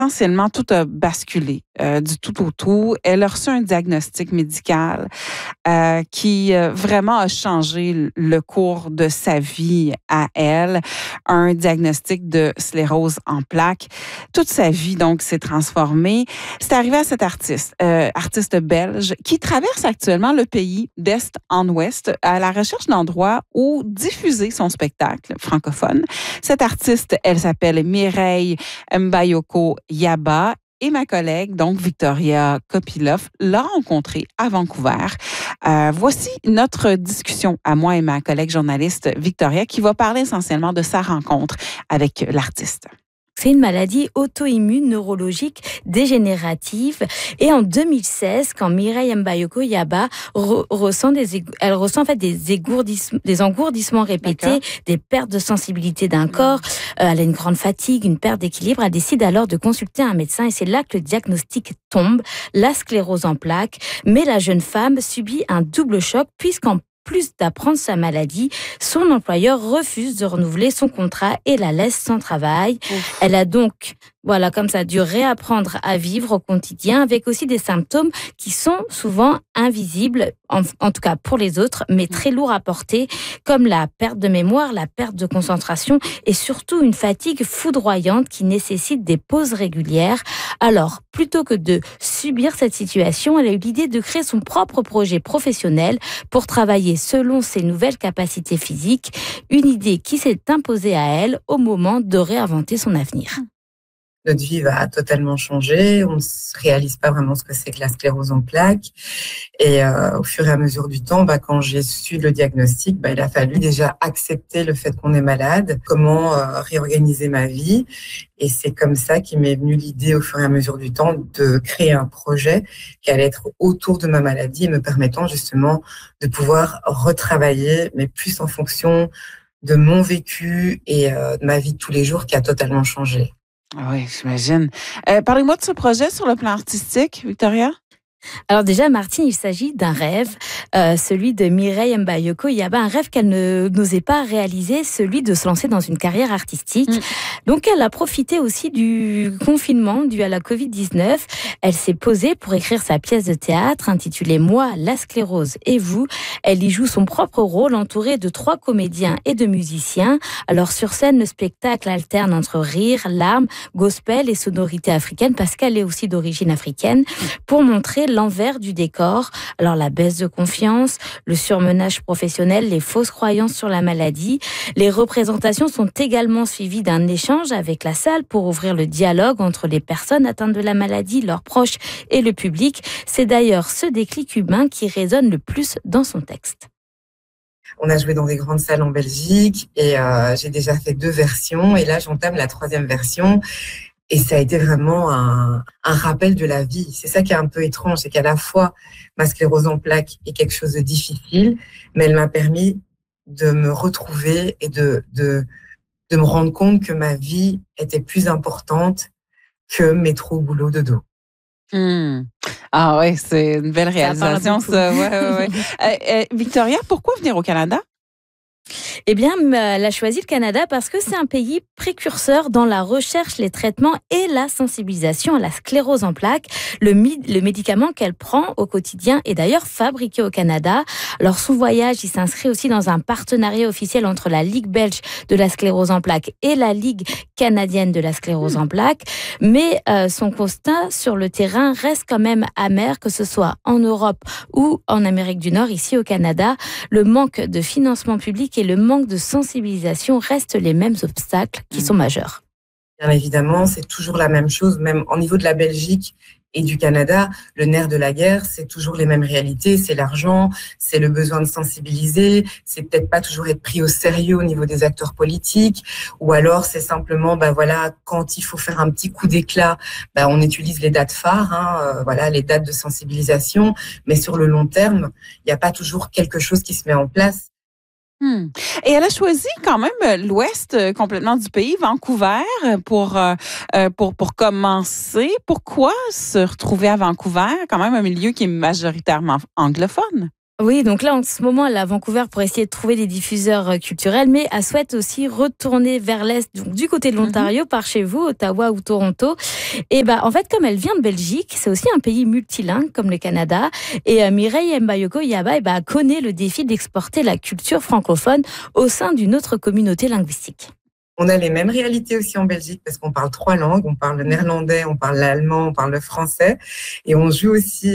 essentiellement, tout a basculé du tout au tout. Elle a reçu un diagnostic médical qui vraiment a changé le cours de sa vie à elle. Un diagnostic de sclérose en plaques. Toute sa vie, donc, s'est transformée. C'est arrivé à cet artiste, artiste belge, qui traverse actuellement le pays d'est en ouest à la recherche d'endroits où diffuser son spectacle francophone. Cette artiste, elle s'appelle Mireille Mbayoko Yaba. Et ma collègue, donc Victoria Kopilov, l'a rencontrée à Vancouver. Voici notre discussion à moi et ma collègue journaliste Victoria qui va parler essentiellement de sa rencontre avec l'artiste. C'est une maladie auto-immune neurologique dégénérative. Et en 2016, quand Mireille Mbayoko Yaba ressent en fait des engourdissements répétés, des pertes de sensibilité d'un corps, elle a une grande fatigue, une perte d'équilibre. Elle décide alors de consulter un médecin et c'est là que le diagnostic tombe, la sclérose en plaques. Mais la jeune femme subit un double choc puisqu'en plus d'apprendre sa maladie, son employeur refuse de renouveler son contrat et la laisse sans travail. Ouf. Elle a donc, comme ça, dû réapprendre à vivre au quotidien avec aussi des symptômes qui sont souvent invisibles, en tout cas pour les autres, mais très lourds à porter, comme la perte de mémoire, la perte de concentration et surtout une fatigue foudroyante qui nécessite des pauses régulières. Alors, plutôt que de subir cette situation, elle a eu l'idée de créer son propre projet professionnel pour travailler selon ses nouvelles capacités physiques, une idée qui s'est imposée à elle au moment de réinventer son avenir. Notre vie va totalement changer, on ne réalise pas vraiment ce que c'est que la sclérose en plaques. Et au fur et à mesure du temps, quand j'ai su le diagnostic, il a fallu déjà accepter le fait qu'on est malade, comment réorganiser ma vie. Et c'est comme ça qu'il m'est venue l'idée au fur et à mesure du temps de créer un projet qui allait être autour de ma maladie et me permettant justement de pouvoir retravailler, mais plus en fonction de mon vécu et de ma vie de tous les jours qui a totalement changé. Oui, j'imagine. Parlez-moi de ce projet sur le plan artistique, Victoria. Alors déjà, Martine, il s'agit d'un rêve, celui de Mireille Mbayoko Yaba, un rêve qu'elle n'osait pas réaliser, celui de se lancer dans une carrière artistique. Donc elle a profité aussi du confinement dû à la Covid-19. Elle s'est posée pour écrire sa pièce de théâtre intitulée « Moi, la sclérose et vous ». Elle y joue son propre rôle entourée de 3 comédiens et de musiciens. Alors sur scène, le spectacle alterne entre rire, larmes, gospel et sonorités africaines parce qu'elle est aussi d'origine africaine pour montrer l'envers du décor. Alors la baisse de confiance, le surmenage professionnel, les fausses croyances sur la maladie. Les représentations sont également suivies d'un échange avec la salle pour ouvrir le dialogue entre les personnes atteintes de la maladie, leurs proches et le public. C'est d'ailleurs ce déclic humain qui résonne le plus dans son texte. On a joué dans des grandes salles en Belgique et j'ai déjà fait 2 versions et là j'entame la 3e version. Et ça a été vraiment un rappel de la vie. C'est ça qui est un peu étrange, c'est qu'à la fois, ma sclérose en plaques est quelque chose de difficile, mais elle m'a permis de me retrouver et de me rendre compte que ma vie était plus importante que mes trous boulot de dos. Ah oui, c'est une belle réalisation, ça. Ouais. Victoria, pourquoi venir au Canada? Eh bien, elle a choisi le Canada parce que c'est un pays précurseur dans la recherche, les traitements et la sensibilisation à la sclérose en plaques. Le médicament qu'elle prend au quotidien est d'ailleurs fabriqué au Canada. Alors, son voyage, il s'inscrit aussi dans un partenariat officiel entre la Ligue belge de la sclérose en plaques et la Ligue canadienne de la sclérose en plaques. Mais son constat sur le terrain reste quand même amer, que ce soit en Europe ou en Amérique du Nord, ici au Canada. Le manque de financement public et le manque de sensibilisation restent les mêmes obstacles qui sont majeurs. Bien évidemment, c'est toujours la même chose, même au niveau de la Belgique et du Canada, le nerf de la guerre, c'est toujours les mêmes réalités, c'est l'argent, c'est le besoin de sensibiliser, c'est peut-être pas toujours être pris au sérieux au niveau des acteurs politiques, ou alors c'est simplement, quand il faut faire un petit coup d'éclat, on utilise les dates phares, les dates de sensibilisation, mais sur le long terme, il n'y a pas toujours quelque chose qui se met en place. Et elle a choisi quand même l'ouest complètement du pays, Vancouver, pour commencer. Pourquoi se retrouver à Vancouver, quand même un milieu qui est majoritairement anglophone? Oui, donc là, en ce moment, elle est à Vancouver pour essayer de trouver des diffuseurs culturels, mais elle souhaite aussi retourner vers l'Est, donc du côté de l'Ontario, par chez vous, Ottawa ou Toronto. Et en fait, comme elle vient de Belgique, c'est aussi un pays multilingue, comme le Canada. Et Mireille Mbayoko-Yaba, connaît le défi d'exporter la culture francophone au sein d'une autre communauté linguistique. On a les mêmes réalités aussi en Belgique parce qu'on parle 3 langues. On parle le néerlandais, on parle l'allemand, on parle le français. Et on joue aussi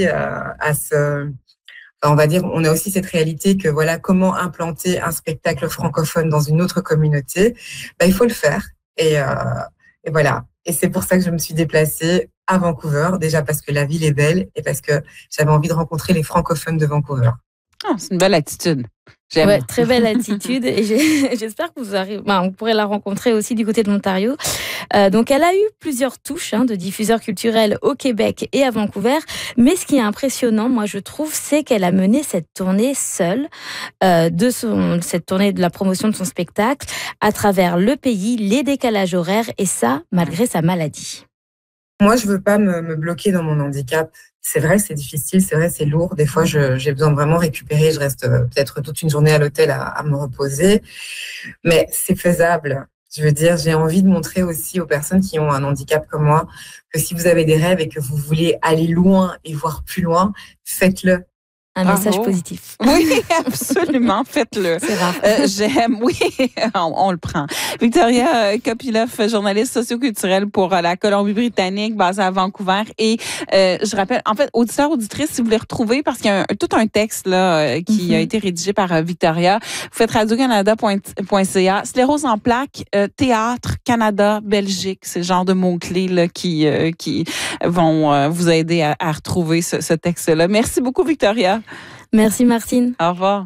on va dire, on a aussi cette réalité que voilà, comment implanter un spectacle francophone dans une autre communauté, il faut le faire. Et voilà. Et c'est pour ça que je me suis déplacée à Vancouver, déjà parce que la ville est belle et parce que j'avais envie de rencontrer les francophones de Vancouver. Oh, c'est une belle attitude. J'aime. Ouais, très belle attitude. Et j'espère que vous pourrez la rencontrer aussi du côté de l'Ontario. Donc, elle a eu plusieurs touches de diffuseurs culturels au Québec et à Vancouver. Mais ce qui est impressionnant, moi, je trouve, c'est qu'elle a mené cette tournée seule, cette tournée de la promotion de son spectacle à travers le pays, les décalages horaires, et ça, malgré sa maladie. Moi, je veux pas me bloquer dans mon handicap. C'est vrai que c'est difficile, c'est vrai que c'est lourd. Des fois, j'ai besoin de vraiment récupérer. Je reste peut-être toute une journée à l'hôtel à me reposer. Mais c'est faisable. Je veux dire, j'ai envie de montrer aussi aux personnes qui ont un handicap comme moi que si vous avez des rêves et que vous voulez aller loin et voir plus loin, faites-le. Un message positif. Oui, absolument. Faites-le. C'est rare. J'aime. Oui, on le prend. Victoria Kopiloff, journaliste socioculturelle pour la Colombie-Britannique, basée à Vancouver. Et je rappelle, en fait, auditeurs, auditrices, si vous voulez retrouver, parce qu'il y a tout un texte là qui a été rédigé par Victoria. Vous faites radiocanada.ca. Sclérose en plaques, théâtre, Canada, Belgique. C'est le genre de mots-clés là, qui vont vous aider à retrouver ce texte-là. Merci beaucoup, Victoria. Merci Martine. Au revoir.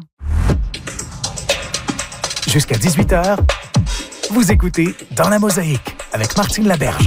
Jusqu'à 18h, vous écoutez Dans la Mosaïque avec Martine Laberge.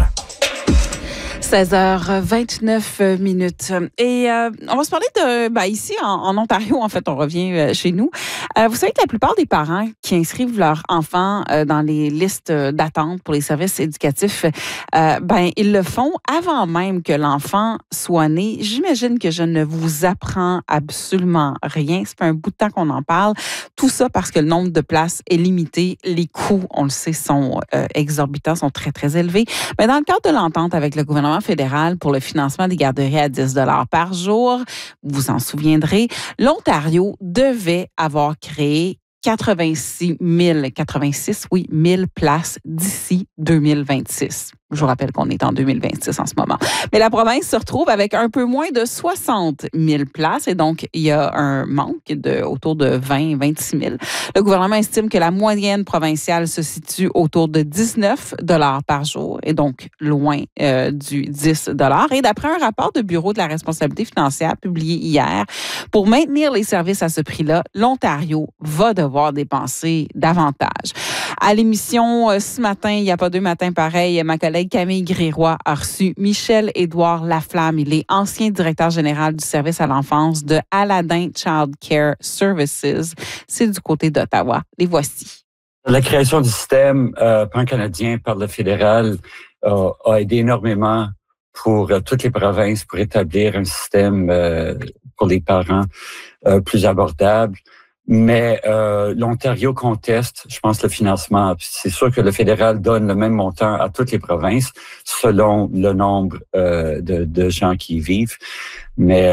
16h29 minutes. Et on va se parler de, ici en Ontario, en fait, on revient chez nous. Vous savez que la plupart des parents qui inscrivent leurs enfants dans les listes d'attente pour les services éducatifs, ils le font avant même que l'enfant soit né. J'imagine que je ne vous apprends absolument rien. C'est pas un bout de temps qu'on en parle. Tout ça parce que le nombre de places est limité. Les coûts, on le sait, sont exorbitants, sont très, très élevés. Mais dans le cadre de l'entente avec le gouvernement fédéral pour le financement des garderies à 10 $ par jour, vous vous en souviendrez, l'Ontario devait avoir créé 86 000 places d'ici 2026. Je vous rappelle qu'on est en 2026 en ce moment. Mais la province se retrouve avec un peu moins de 60 000 places et donc il y a un manque autour de 20-26 000. Le gouvernement estime que la moyenne provinciale se situe autour de 19 $ par jour et donc loin du 10 $. Et d'après un rapport du Bureau de la responsabilité financière publié hier, pour maintenir les services à ce prix-là, l'Ontario va devoir dépenser davantage. À l'émission ce matin, il n'y a pas 2 matins pareils, ma collègue Camille Gréroy a reçu Michel-Édouard Laflamme. Il est ancien directeur général du service à l'enfance de Aladdin Child Care Services. C'est du côté d'Ottawa. Les voici. La création du système pan-canadien par le fédéral a aidé énormément pour toutes les provinces pour établir un système pour les parents plus abordable. Mais l'Ontario conteste, je pense, le financement. C'est sûr que le fédéral donne le même montant à toutes les provinces selon le nombre de gens qui y vivent. Mais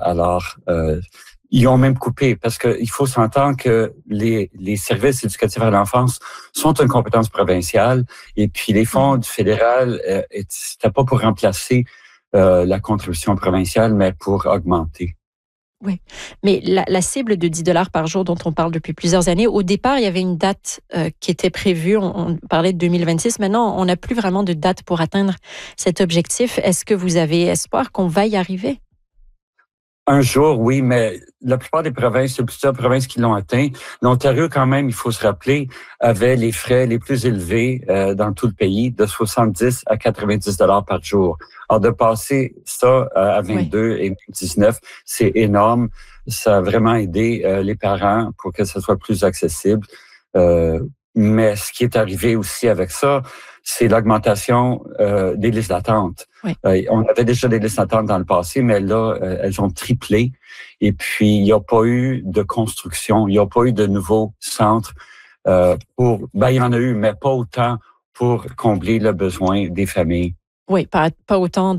ils ont même coupé parce qu'il faut s'entendre que les services éducatifs à l'enfance sont une compétence provinciale et puis les fonds du fédéral, c'était pas pour remplacer la contribution provinciale, mais pour augmenter. Oui, mais la cible de 10 $ par jour dont on parle depuis plusieurs années, au départ, il y avait une date qui était prévue. On parlait de 2026. Maintenant, on n'a plus vraiment de date pour atteindre cet objectif. Est-ce que vous avez espoir qu'on va y arriver? Un jour, oui, mais la plupart des provinces, il y a plusieurs provinces qui l'ont atteint. L'Ontario, quand même, il faut se rappeler, avait les frais les plus élevés dans tout le pays, de 70 à 90 $ par jour. Alors, de passer ça à 22 et 19, c'est énorme. Ça a vraiment aidé les parents pour que ça soit plus accessible. Mais ce qui est arrivé aussi avec ça, c'est l'augmentation des listes d'attente. Oui. On avait déjà des listes d'attente dans le passé, mais là, elles ont triplé. Et puis, il n'y a pas eu de construction, il n'y a pas eu de nouveaux centres il y en a eu, mais pas autant pour combler le besoin des familles. Oui, pas autant